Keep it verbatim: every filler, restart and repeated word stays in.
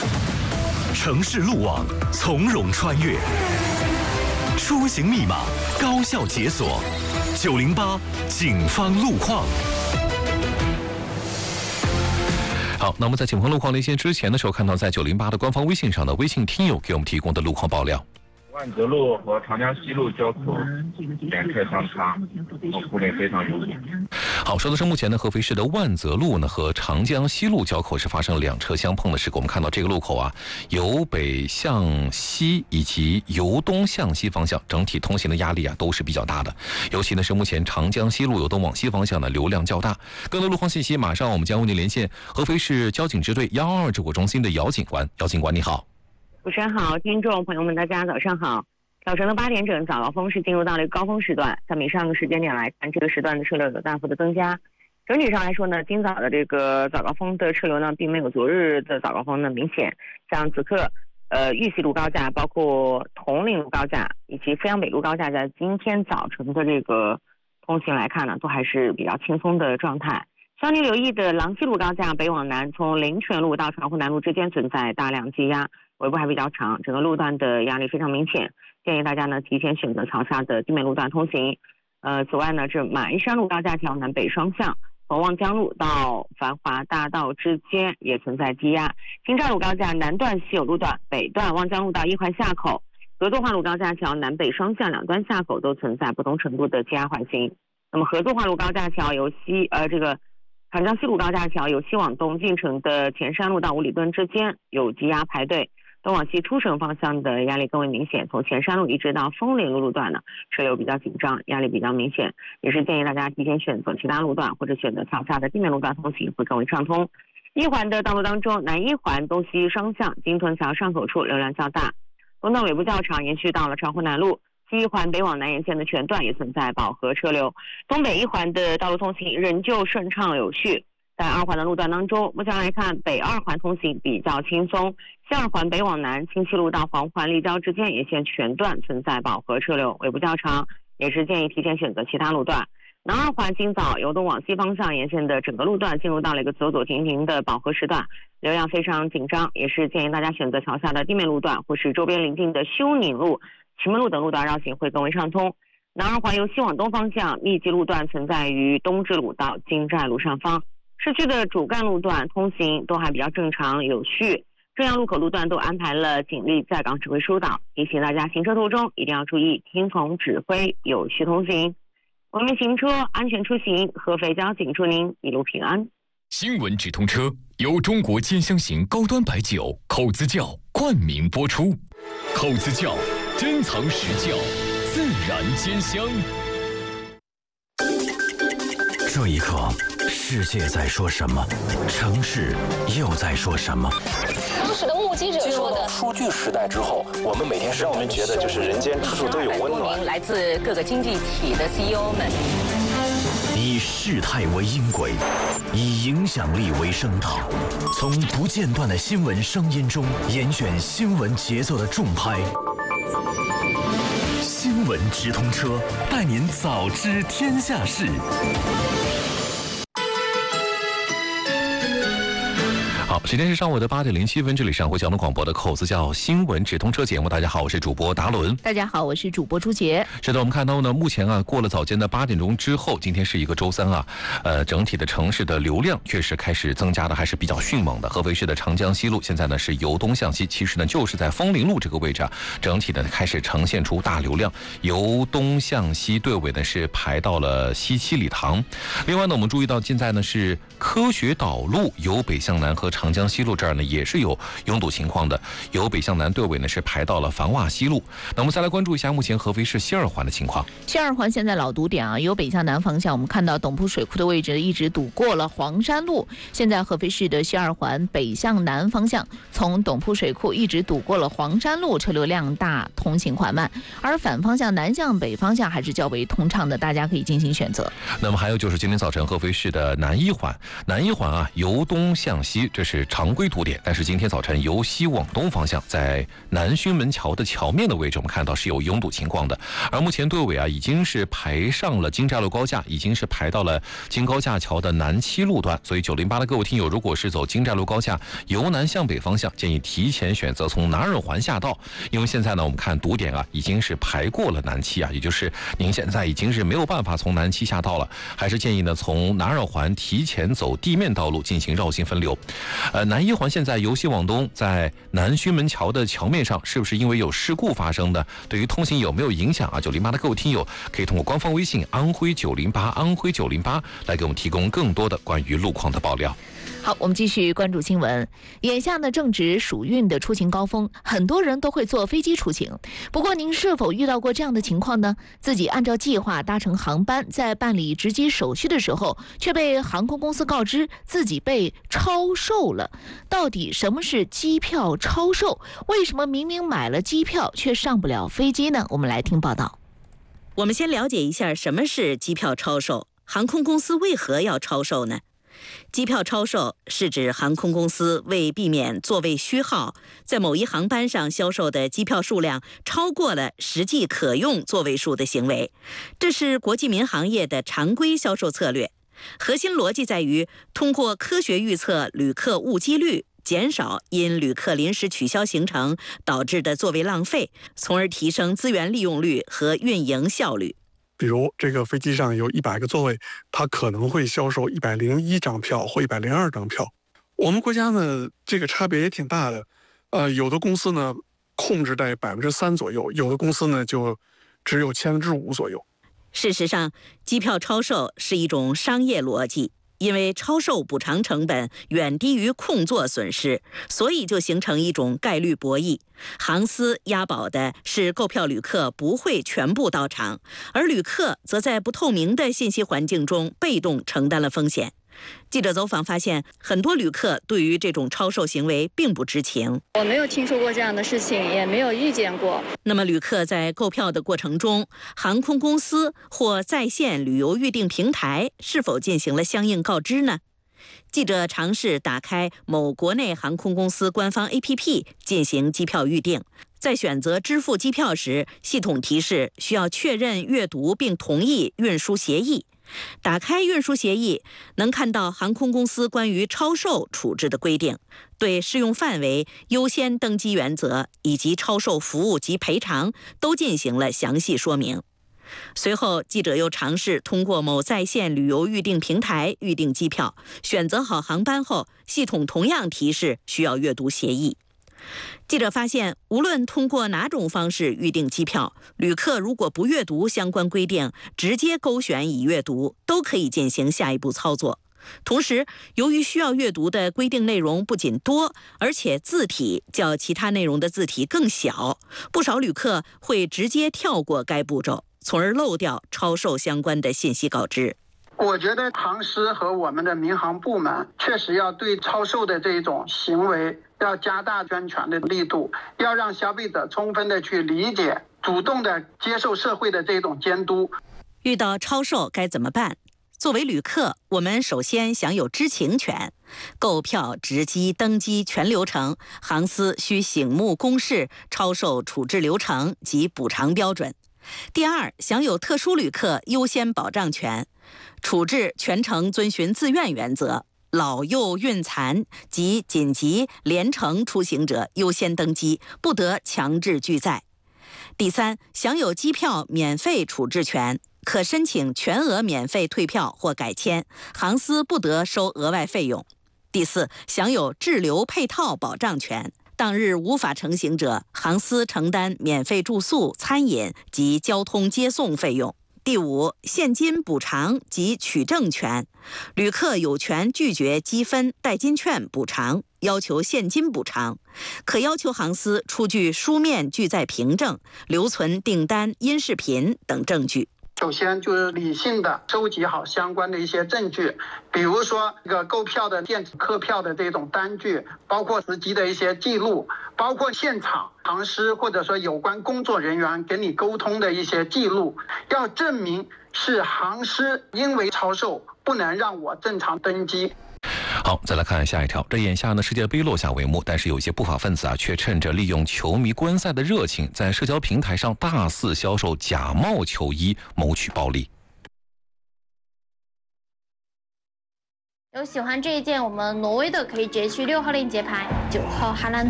城市路网从容穿越，出行密码高效解锁。九零八警方路况。好，那么在警方路况连线之前的时候，看到在九零八的官方微信上的微信听友给我们提供的路况爆料。 万泽路和长江西路交口两侧相差，路面非常拥挤。 好，说的是目前呢，合肥市的万泽路呢和长江西路交口是发生了两车相碰的事故。我们看到这个路口啊，由北向西以及由东向西方向，整体通行的压力啊都是比较大的。尤其呢是目前长江西路由东往西方向的流量较大。更多路况信息，马上我们将为您连线合肥市交警支队幺二二指挥中心的姚警官。姚警官，你好。 主持人好，听众朋友们，大家早上好。早晨的八点整，早高峰是进入到了一个高峰时段。相比上个时间点来看，这个时段的车流有大幅的增加。整体上来说呢，今早的这个早高峰的车流呢，并没有昨日的早高峰呢明显。像此刻，呃，玉溪路高架、包括铜陵路高架以及阜阳北路高架，在今天早晨的这个通行来看呢，都还是比较轻松的状态。需要您留意的，郎溪路高架北往南，从灵泉路到长湖南路之间存在大量积压。尾部还比较长，整个路段的压力非常明显，建议大家呢提前选择桥下的地面路段通行。呃，此外呢，这马鞍山路高架桥南北双向，从望江路到繁华大道之间也存在积压。京兆路高架南段西有路段，北段望江路到一环下口，合作化路高架桥南北双向两端下口都存在不同程度的积压缓行。那么合作化路高架桥由西呃这个长江西路高架桥由西往东进城的前山路到五里墩之间有积压排队。东往西出城方向的压力更为明显，从前山路一直到枫林路路段呢，车流比较紧张，压力比较明显，也是建议大家提前选择其他路段或者选择桥下的地面路段通行会更为畅通。一环的道路当中，南一环东西双向金屯桥上口处流量较大，东段尾部较长，延续到了长湖南路。西一环北往南沿线的全段也存在饱和车流，东北一环的道路通行仍旧顺畅有序。在二环的路段当中，目前来看，北二环通行比较轻松，西二环北往南清溪路到黄环立交之间沿线全段存在饱和车流，尾部较长，也是建议提前选择其他路段。南二环今早由东往西方向沿线的整个路段进入到了一个走走停停的饱和时段，流量非常紧张，也是建议大家选择桥下的地面路段或是周边邻近的修宁路、祁门路等路段绕行会更为畅通。南二环由西往东方向密集路段存在于东直路到金寨路上方。市区的主干路段通行都还比较正常有序，重要路口路段都安排了警力在岗指挥疏导，提醒大家行车途中一定要注意听从指挥，有序通行，文明行车，安全出行。合肥交警祝您一路平安。 新闻直通车由中国兼香型高端白酒口子窖冠名播出，口子窖珍藏实窖，自然兼香。 这一刻，世界在说什么？城市又在说什么？ 当时的目击者说的， 数据时代之后，我们每天让我们觉得就是人间处处都有温暖。 来自各个经济体的 C E O 们， 以事态为音轨，以影响力为声道，从不间断的新闻声音中严选新闻节奏的重拍。新闻直通车，带您早知天下事。好，时间是上午的八点零七分，这里是上回交通广播的口子窖新闻直通车节目。大家好，我是主播达伦。 大家好，我是主播朱杰。 是的，我们看到呢，目前啊，过了早间的八点钟之后，今天是一个周三啊，呃，整体的城市的流量确实开始增加的还是比较迅猛的。合肥市的长江西路现在呢是由东向西，其实呢就是在枫林路这个位置啊，整体呢开始呈现出大流量，由东向西队尾呢是排到了西七里塘。另外呢，我们注意到现在呢是科学岛路由北向南和长江西路这儿呢也是有拥堵情况的，由北向南队尾呢是排到了繁华西路。那我们再来关注一下目前合肥市西二环的情况。 西二环现在老堵点啊，由北向南方向，我们看到董铺水库的位置一直堵过了黄山路。现在合肥市的西二环北向南方向，从董铺水库一直堵过了黄山路，车流量大，通行缓慢。而反方向南向北方向还是较为通畅的，大家可以进行选择。 那么还有就是今天早晨合肥市的南一环，南一环啊由东向西，这是是常规堵点，但是今天早晨由西往东方向，在南圩门桥的桥面的位置，我们看到是有拥堵情况的。而目前队尾啊，已经是排上了京寨路高架，已经是排到了京高架桥的南七路段。所以九零八的各位听友，如果是走京寨路高架由南向北方向，建议提前选择从南二环下道，因为现在呢，我们看堵点啊，已经是排过了南七啊，也就是您现在已经是没有办法从南七下道了，还是建议呢从南二环提前走地面道路进行绕行分流。呃，南一环现在由西往东，在南圩门桥的桥面上，是不是因为有事故发生呢？对于通行有没有影响啊？九零八的各位听友可以通过官方微信安徽九零八安徽九零八来给我们提供更多的关于路况的爆料。 好，我们继续关注新闻。眼下呢，正值暑运的出行高峰，很多人都会坐飞机出行。不过，您是否遇到过这样的情况呢？自己按照计划搭乘航班，在办理值机手续的时候，却被航空公司告知自己被超售了。到底什么是机票超售？为什么明明买了机票却上不了飞机呢？我们来听报道。 我们先了解一下什么是机票超售，航空公司为何要超售呢？机票超售是指航空公司为避免座位虚耗，在某一航班上销售的机票数量超过了实际可用座位数的行为。这是国际民航业的常规销售策略，核心逻辑在于通过科学预测旅客误机率，减少因旅客临时取消行程导致的座位浪费，从而提升资源利用率和运营效率。 比如这个飞机上有一百个座位，它可能会销售一百零一张票或一百零二张票。我们国家呢，这个差别也挺大的。呃，有的公司呢控制在百分之三左右，有的公司呢就只有千分之五左右。 事实上，机票超售是一种商业逻辑。因为超售补偿成本远低于空座损失，所以就形成一种概率博弈。航司押宝的是购票旅客不会全部到场，而旅客则在不透明的信息环境中被动承担了风险。记者走访发现，很多旅客对于这种超售行为并不知情。 我没有听说过这样的事情，也没有遇见过。 那么，旅客在购票的过程中，航空公司或在线旅游预订平台是否进行了相应告知呢？记者尝试打开某国内航空公司官方 A P P 进行机票预订，在选择支付机票时，系统提示需要确认阅读并同意运输协议。打开运输协议，能看到航空公司关于超售处置的规定，对适用范围、优先登机原则以及超售服务及赔偿都进行了详细说明。随后，记者又尝试通过某在线旅游预订平台预订机票，选择好航班后，系统同样提示需要阅读协议。记者发现，无论通过哪种方式预订机票，旅客如果不阅读相关规定，直接勾选已阅读，都可以进行下一步操作。同时，由于需要阅读的规定内容不仅多，而且字体较其他内容的字体更小，不少旅客会直接跳过该步骤，从而漏掉超售相关的信息告知。 我觉得航司和我们的民航部门确实要对超售的这种行为要加大宣传的力度，要让消费者充分的去理解，主动的接受社会的这种监督。 遇到超售该怎么办？作为旅客，我们首先享有知情权，购票、值机、登机全流程，航司需醒目公示超售处置流程及补偿标准。第二，享有特殊旅客优先保障权，处置全程遵循自愿原则，老幼孕残及紧急连程出行者优先登机，不得强制拒载。第三，享有机票免费处置权，可申请全额免费退票或改签，航司不得收额外费用。第四，享有滞留配套保障权，当日无法成行者，航司承担免费住宿、餐饮及交通接送费用。第五，现金补偿及取证权，旅客有权拒绝积分、代金券补偿，要求现金补偿，可要求航司出具书面拒载凭证、留存订单、音视频等证据。 首先就是理性的收集好相关的一些证据，比如说这个购票的电子客票的这种单据，包括实际的一些记录，包括现场航司或者说有关工作人员跟你沟通的一些记录，要证明是航司因为超售不能让我正常登机。 好， 好，再来看下一条。这眼下呢，世界杯落下帷幕，但是有一些不法分子啊，却趁着利用球迷观赛的热情，在社交平台上大肆销售假冒球衣，谋取暴利。 有喜欢这一件我们挪威的，可以直接去六号链接拍，九号哈兰德。